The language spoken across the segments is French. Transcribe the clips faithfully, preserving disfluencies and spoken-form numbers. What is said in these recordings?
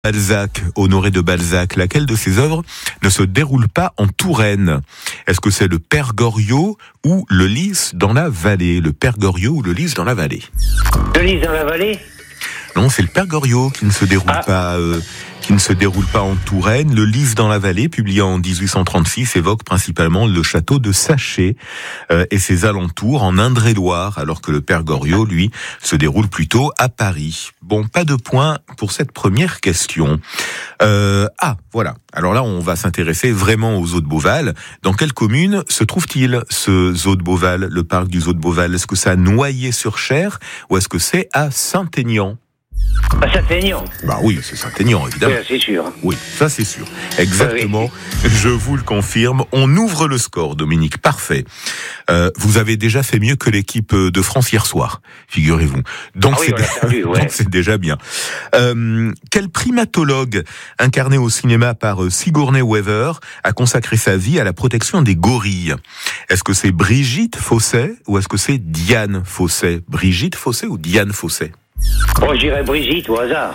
Balzac, Honoré de Balzac, laquelle de ses œuvres ne se déroule pas en Touraine? Est-ce que c'est le Père Goriot ou le Lys dans la vallée? Le Père Goriot ou le Lys dans la vallée? Le Lys dans la vallée? Non, c'est le Père Goriot qui ne se déroule ah. pas, euh, qui ne se déroule pas en Touraine. Le Lys dans la vallée, publié en dix-huit cent trente-six, évoque principalement le château de Saché euh, et ses alentours en Indre-et-Loire, alors que le Père Goriot, lui, se déroule plutôt à Paris. Bon, pas de point pour cette première question. Euh, ah, voilà. Alors là, on va s'intéresser vraiment au zoo de Beauval. Dans quelle commune se trouve-t-il, ce zoo de Beauval, le parc du zoo de Beauval? Est-ce que c'est à Noyer-sur-Cher ou est-ce que c'est à Saint-Aignan? À Saint-Aignan. Bah oui, c'est Saint-Aignan, évidemment. Oui, c'est sûr. Oui, ça c'est sûr. Exactement. Oui. Je vous le confirme. On ouvre le score, Dominique. Parfait. Euh, vous avez déjà fait mieux que l'équipe de France hier soir, figurez-vous. Donc ah oui, c'est on l'a perdu, ouais. donc c'est déjà bien. Euh, quel primatologue incarné au cinéma par Sigourney Weaver a consacré sa vie à la protection des gorilles? Est-ce que c'est Brigitte Fossey ou est-ce que c'est Diane Fossey? Brigitte Fossey ou Diane Fossey? Oh, je dirais Brigitte au hasard.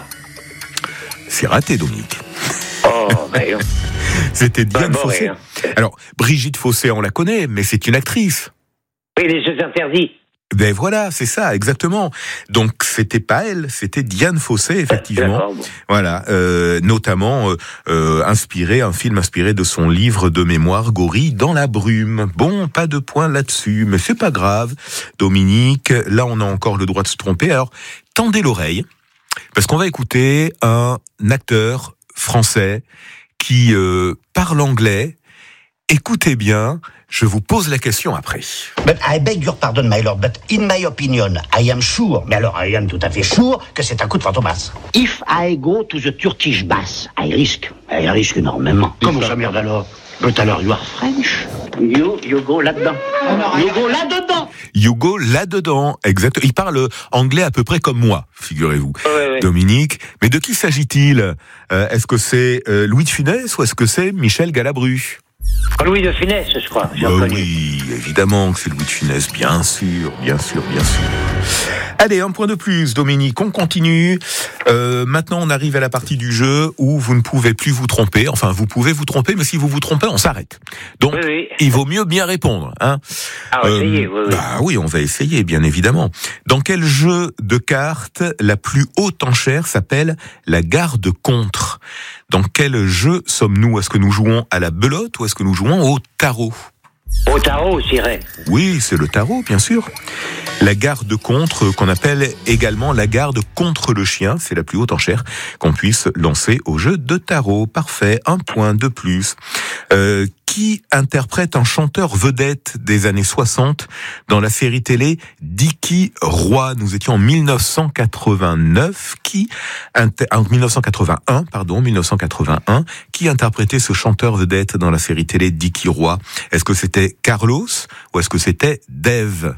C'est raté, Dominique. Oh, ben... C'était Diane bon, Fossey. Hein. Alors, Brigitte Fossey, on la connaît, mais c'est une actrice. Oui, les jeux interdits. Ben voilà, c'est ça, exactement. Donc, c'était pas elle, c'était Diane Fossey, effectivement. Bon. Voilà, euh, notamment euh, euh, inspiré, un film inspiré de son livre de mémoire Gorille dans la brume. Bon, pas de point là-dessus, mais c'est pas grave. Dominique, là, on a encore le droit de se tromper. Alors, tendez l'oreille, parce qu'on va écouter un acteur français qui euh, parle anglais. Écoutez bien, je vous pose la question après. But I beg your pardon, my lord, but in my opinion, I am sure, mais alors I am tout à fait sure que c'est un coup de fantomas. If I go to the Turkish bath, I risk. I risk énormément. Comment ça, merde alors? But alors you are French. You, you go là-dedans. You go là-dedans. You go là-dedans, exact. Il parle anglais à peu près comme moi, figurez-vous. Ouais, ouais. Dominique, mais de qui s'agit-il? euh, Est-ce que c'est euh, Louis de Funès ou est-ce que c'est Michel Galabru? Louis de Funès, je crois. J'ai euh, reconnu. oui, évidemment que c'est Louis de Funès, bien sûr, bien sûr, bien sûr. Allez, un point de plus, Dominique, on continue. Euh, maintenant, on arrive à la partie du jeu où vous ne pouvez plus vous tromper. Enfin, vous pouvez vous tromper, mais si vous vous trompez, on s'arrête. Donc, oui, oui. il vaut mieux bien répondre. Hein. Ah, on va euh, essayer, oui, oui. Bah oui, on va essayer, bien évidemment. Dans quel jeu de cartes la plus haute enchère s'appelle la garde-contre? Dans quel jeu sommes-nous? Est-ce que nous jouons à la belote ou est-ce que nous jouons au tarot? Au tarot, je dirais. Oui, c'est le tarot, bien sûr. La garde contre, qu'on appelle également la garde contre le chien, c'est la plus haute enchère qu'on puisse lancer au jeu de tarot. Parfait, un point de plus. Euh, qui interprète un chanteur vedette des années soixante dans la série télé Dicky Roy? Nous étions en mille neuf cent quatre-vingt-neuf. Qui inter... en mille neuf cent quatre-vingt-un, pardon, mille neuf cent quatre-vingt-un. Qui interprétait ce chanteur vedette dans la série télé Dicky Roy? Est-ce que c'était Carlos ou est-ce que c'était Dave?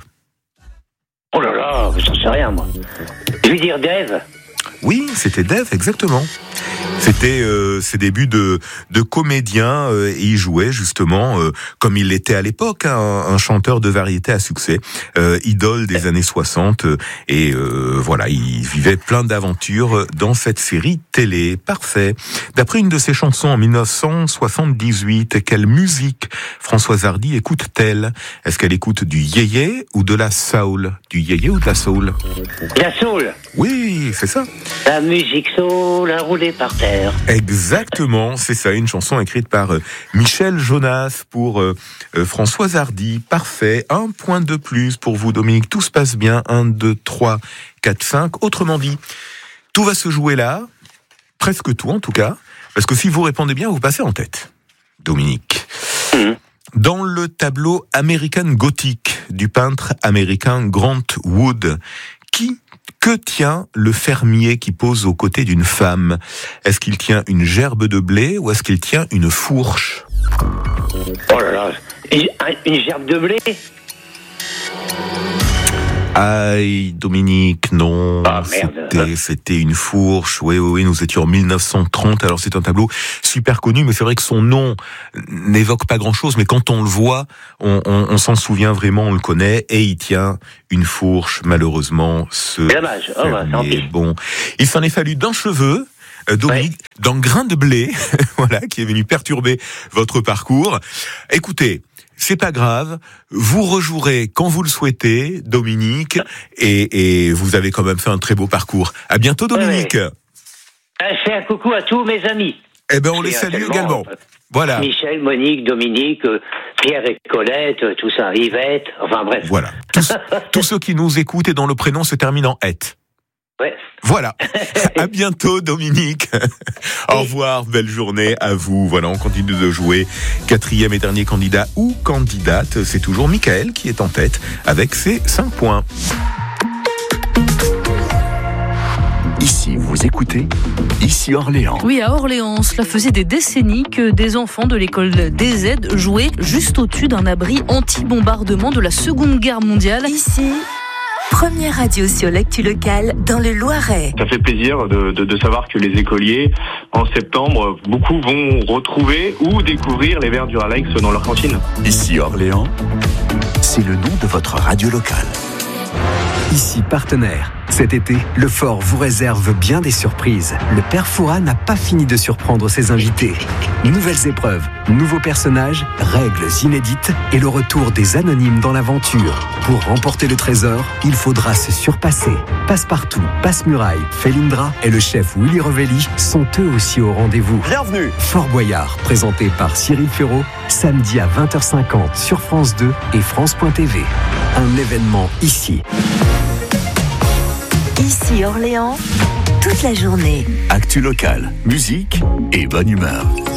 Oh là là, j'en sais rien, moi. Je vais dire Dave. Oui, c'était Dave, exactement. C'était euh, ses débuts de, de comédien euh, et il jouait justement, euh, comme il l'était à l'époque, hein, un, un chanteur de variété à succès, euh, idole des années soixante, euh, et euh, voilà, il vivait plein d'aventures dans cette série télé. Parfait. D'après une de ses chansons en mille neuf cent soixante-dix-huit, quelle musique Françoise Hardy écoute-t-elle? Est-ce qu'elle écoute du yéyé ou de la soul? Du yéyé ou de la soul? La soul. Oui, c'est ça. La musique soul a roulé par terre. Exactement, c'est ça, une chanson écrite par euh, Michel Jonas pour euh, euh, Françoise Hardy. Parfait, un point de plus pour vous, Dominique. Tout se passe bien, un, deux, trois, quatre, cinq. Autrement dit, tout va se jouer là, presque tout en tout cas, parce que si vous répondez bien, vous passez en tête. Dominique. Mmh. Dans le tableau American Gothic du peintre américain Grant Wood, qui Que tient le fermier qui pose aux côtés d'une femme? Est-ce qu'il tient une gerbe de blé ou est-ce qu'il tient une fourche? Oh là là, une gerbe de blé? Aïe, Dominique, non. Ah, merde. C'était, c'était une fourche. Oui, oui, oui, nous étions en mille neuf cent trente. Alors, c'est un tableau super connu, mais c'est vrai que son nom n'évoque pas grand-chose. Mais quand on le voit, on, on, on s'en souvient vraiment, on le connaît. Et il tient une fourche, malheureusement. Ce Dommage. Oh, bah, tant pis. Bon, il s'en est fallu d'un cheveu euh, Dominique, ouais. dans Grain de blé, voilà, qui est venu perturber votre parcours. Écoutez, c'est pas grave, vous rejouerez quand vous le souhaitez, Dominique, et, et vous avez quand même fait un très beau parcours. À bientôt, Dominique. Ouais, ouais. Je fais un coucou à tous mes amis. Eh ben, on les salue également. Voilà. Michel, Monique, Dominique, euh, Pierre et Colette, euh, tout ça, Yvette, enfin bref. Voilà. Tous, tous ceux qui nous écoutent et dont le prénom se termine en "-ette". Ouais. Voilà. À bientôt, Dominique. Au revoir. Belle journée à vous. Voilà, on continue de jouer. Quatrième et dernier candidat ou candidate. C'est toujours Michael qui est en tête avec ses cinq points. Ici, vous écoutez Ici Orléans. Oui, à Orléans, cela faisait des décennies que des enfants de l'école D Z jouaient juste au-dessus d'un abri anti-bombardement de la Seconde Guerre mondiale. Ici, première radio sur l'actu locale dans le Loiret. Ça fait plaisir de, de, de savoir que les écoliers, en septembre, beaucoup vont retrouver ou découvrir les verres Duralex dans leur cantine. Ici Orléans, c'est le nom de votre radio locale. Ici partenaire. Cet été, le Fort vous réserve bien des surprises. Le Père Fouras n'a pas fini de surprendre ses invités. Nouvelles épreuves, nouveaux personnages, règles inédites et le retour des anonymes dans l'aventure. Pour remporter le trésor, il faudra se surpasser. Passepartout, Passe-Muraille, Felindra et le chef Willy Revelli sont eux aussi au rendez-vous. Bienvenue. Fort Boyard, présenté par Cyril Ferraud, samedi à vingt heures cinquante sur France deux et France point T V. Un événement ici. Ici Orléans, toute la journée. Actu locale, musique et bonne humeur.